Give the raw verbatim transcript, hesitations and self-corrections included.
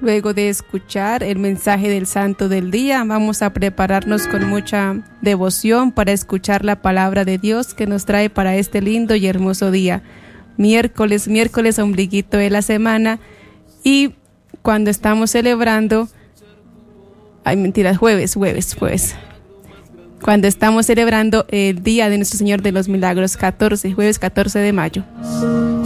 Luego de escuchar el mensaje del Santo del Día, vamos a prepararnos con mucha devoción para escuchar la palabra de Dios que nos trae para este lindo y hermoso día. Miércoles, miércoles ombliguito de la semana, y cuando estamos celebrando, ay mentiras, jueves, jueves, jueves, cuando estamos celebrando el Día de Nuestro Señor de los Milagros, catorce, jueves catorce de mayo.